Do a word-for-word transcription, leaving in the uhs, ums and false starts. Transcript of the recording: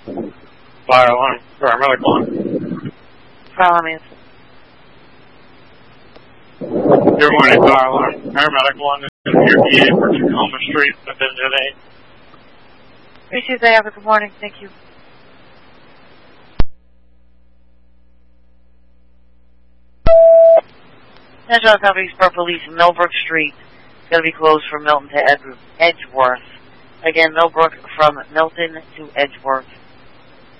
Fire alarm, paramedic one. Fire alarm. Good morning, fire alarm, paramedic one. Your P A for Tacoma Street, Division eight. Appreciate that. Have a good morning. Thank you. National Company for Police, Millbrook Street is going to be closed from Milton to Ed- Edgeworth. Again, Millbrook from Milton to Edgeworth.